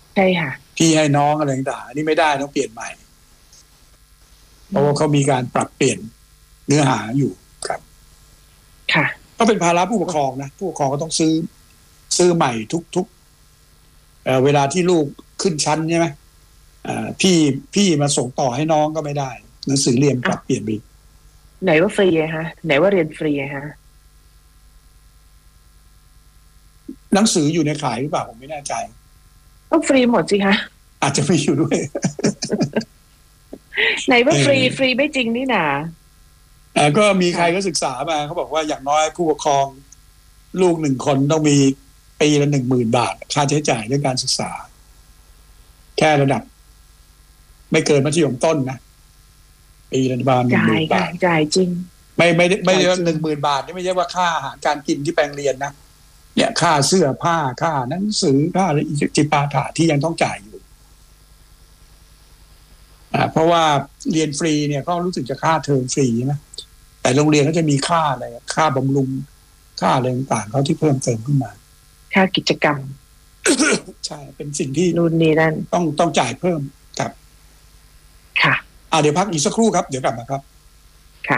ใช่ค่ะพี่ให้น้องอะไรต่างๆนี่ไม่ได้ต้องเปลี่ยนใหม่เพราะว่าเขามีการปรับเปลี่ยนเนื้อหาอยู่ครับค่ะก็เป็นภาระผู้ปกครองนะผู้ปกครองก็ต้องซื้อใหม่ทุกเวลาที่ลูกขึ้นชั้นใช่ไหมพี่มาส่งต่อให้น้องก็ไม่ได้หนังสือเรียนปรับเปลี่ยนไปไหนว่าฟรีฮะไหนว่าเรียนฟรีฮะหนังสืออยู่ในขายหรือเปล่าผมไม่แน่ใจก็ฟรีหมดสิคะอาจจะไม่อยู่ด้วยไหนว่าฟรีไม่จริงนี่นาก็มีใครก็ศึกษามาเขาบอกว่าอย่างน้อยผู้ปกครองลูก1 คนต้องมีปีละ 10,000 บาทค่าใช้จ่ายเรื่องการศึกษาแค่ระดับไม่เกินมัธยมต้นนะปีละประมาณ 10,000 บาทจ่ายจริงไม่ได้ว่า 10,000 บาทนี่ไม่ใช่ว่าค่าอาหารการกินที่แปลงเรียนนะเนี่ยค่าเสื้อผ้าค่าหนังสือค่าอะไรจิปาถะที่ยังต้องจ่ายอยู่เพราะว่าเรียนฟรีเนี่ยก็รู้สึกจะค่าเทอมฟรีใช่ไหมแต่โรงเรียนก็จะมีค่าอะไรค่าบำรุงค่าอะไรต่างๆเขาที่เพิ่มเติมขึ้นมาค่ากิจกรรมใช่เป็นสิ่งที่นู่นนี่นั่นต้องจ่ายเพิ่มครับค่ะเดี๋ยวพักอีกสักครู่ครับเดี๋ยวกลับมาครับค่ะ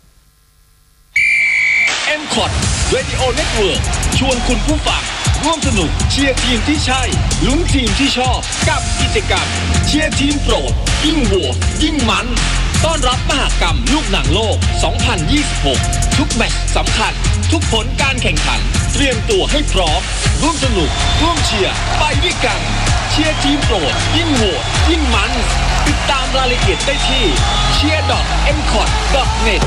MCOT Radio Network ชวนคุณผู้ฟังร่วมสนุกเชียร์ทีมที่ใช่ลุ้นทีมที่ชอบกับกิจกรรมเชียร์ทีมโปรดยิ่งโหวตยิ่งมันต้อนรับมหกรรมลูกหนังโลก 2026 ทุกแมตช์สำคัญทุกผลการแข่งขันเตรียมตัวให้พร้อมร่วมสนุกร่วมเชียร์ไปด้วยกันเชียร์ทีมโปรดยิ่งโหวตยิ่งมันติดตามรายละเอียดได้ที่ cheer.mcot.net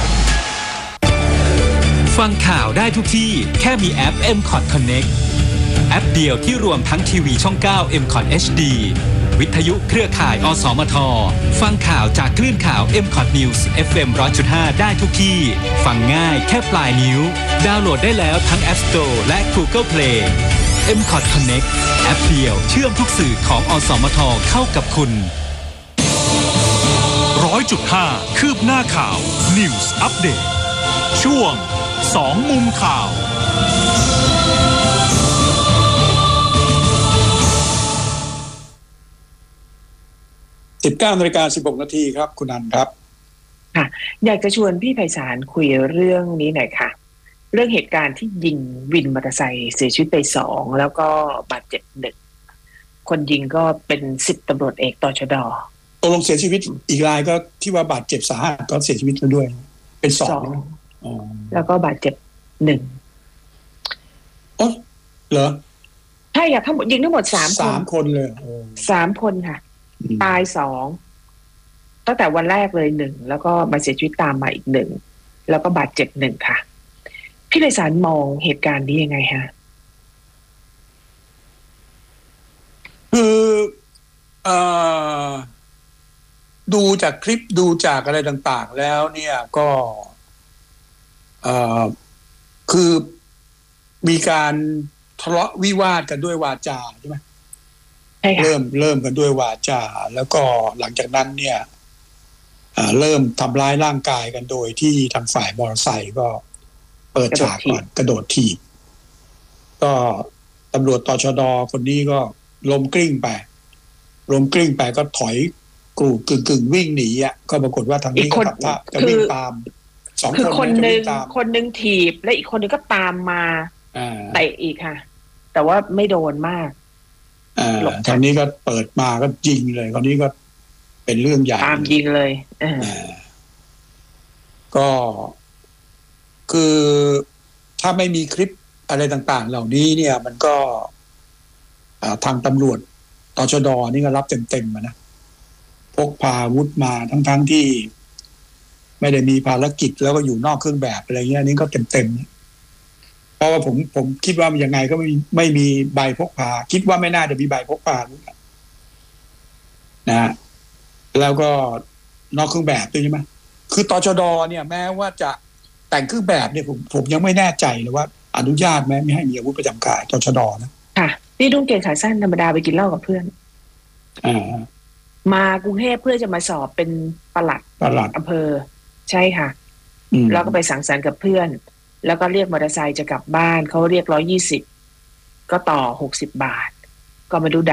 ฟังข่าวได้ทุกที่แค่มีแอป MCOT Connect แอปเดียวที่รวมทั้งทีวีช่อง 9 MCOT HD วิทยุเครือข่ายอสมทฟังข่าวจากคลื่นข่าว MCOT News FM 100.5 ได้ทุกที่ฟังง่ายแค่ปลายนิ้วดาวน์โหลดได้แล้วทั้ง App Store และ Google Play MCOT Connect แอปเดียวเชื่อมทุกสื่อของอสมทเข้ากับคุณ 100.5 คืบหน้าข่าว News Update ช่วง2 มุมข่าว 19:16 น.ครับคุณนันครับค่ะอยากจะชวนพี่ไพศาลคุยเรื่องนี้หน่อยค่ะเรื่องเหตุการณ์ที่ยิงวินมอเตอร์ไซค์เสียชีวิตไป2แล้วก็บาดเจ็บ1คนยิงก็เป็น10 ตำรวจเอกตชด. ตกลงเสียชีวิตอีกรายก็ที่ว่าบาดเจ็บสาหัสก็เสียชีวิตแล้วด้วยเป็น2 แล้วก็บาดเจ็บ1 อ๋อเหรอใช่ค่ะทั้งหมดยิงทั้งหมด 3 คนเลย 3 คนค่ะตาย2ตั้งแต่วันแรกเลย1แล้วก็มาเสียชีวิตตามมาอีก1แล้วก็บาดเจ็บ1ค่ะพี่ไพศาลมองเหตุการณ์นี้ยังไงฮะคือดูจากคลิปดูจากอะไรต่างๆแล้วเนี่ยก็คือมีการทะเลาะวิวาทกันด้วยวาจาใช่ไหมเริ่มกันด้วยวาจาแล้วก็หลังจากนั้นเนี่ยเริ่มทำร้ายร่างกายกันโดยที่ทางฝ่ายมอเตอร์ไซค์ก็เปิดฉากก่อนกระโดดถีบก็ตำรวจตชด.คนนี้ก็ล้มกลิ้งไปก็ถอยกรูดกึ่งวิ่งหนีก็ปรากฏว่าทางนี้ก็ทำท่าจะวิ่งตาม2 คนนึงถีบและอีกคนนึงก็ตามมาเตะอีกค่ะแต่ว่าไม่โดนมากทางนี้ก็เปิดมาก็ยิงเลยคราวนี้ก็เป็นเรื่องใหญ่ตามยิงเลยก็คือถ้าไม่มีคลิปอะไรต่างๆเหล่านี้เนี่ยมันก็ทางตำรวจตชด.นี่ก็รับเต็มๆนะพกพาอาวุธมาทั้งที่ไม่ได้มีภารกิจแล้วก็อยู่นอกเครื่องแบบอะไรเงี้ยนี่ก็เต็มๆเพราะว่าผมคิดว่ายังไงก็ไม่มีใบพกพาคิดว่าไม่น่าจะมีใบพกพานะแล้วก็นอกเครื่องแบบด้วยใช่ไหมคือตชด.เนี่ยแม้ว่าจะแต่งเครื่องแบบเนี่ยผมยังไม่แน่ใจเลยว่าอนุญาตไหมไม่ให้มีอาวุธประจำกายตชด.นะค่ะนี่นุ่งเกงขาสั้นธรรมดาไปกินเหล้ากับเพื่อนมากรุงเทพเพื่อจะมาสอบเป็นปลัดอำเภอใช่ค่ะแล้วก็ไปสังสรรค์กับเพื่อนแล้วก็เรียกมอเตอร์ไซค์จะกลับบ้านเขาเรียก120ก็ต่อ60 บาทก็มาดู